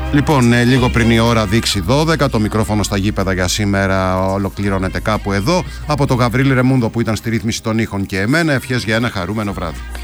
Λοιπόν, λίγο πριν η ώρα δείξει 12, το μικρόφωνο στα γήπεδα για σήμερα ολοκληρώνεται κάπου εδώ. Από τον Γαβρίλη Ρεμούντο που ήταν στη ρύθμιση των ήχων και εμένα, ευχές για ένα χαρούμενο βράδυ.